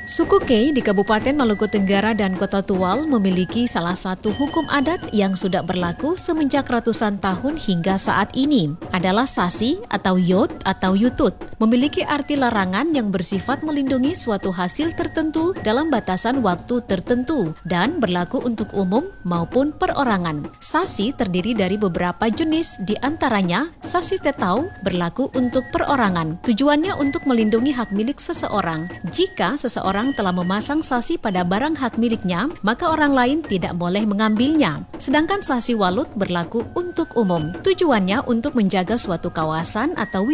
Suku Kei di Kabupaten Maluku Tenggara dan Kota Tual memiliki salah satu hukum adat yang sudah berlaku semenjak ratusan tahun hingga saat ini. Adalah sasi atau yot atau yutut, memiliki arti larangan yang bersifat melindungi suatu hasil tertentu dalam batasan waktu tertentu dan berlaku untuk umum maupun perorangan. Sasi terdiri dari beberapa jenis, di antaranya sasi tetau berlaku untuk perorangan. Tujuannya untuk melindungi hak milik seseorang. Jika seseorang telah memasang sasi pada barang hak miliknya, maka orang lain tidak boleh mengambilnya. Sedangkan sasi walut berlaku untuk umum. Tujuannya untuk menjaga suatu kawasan atau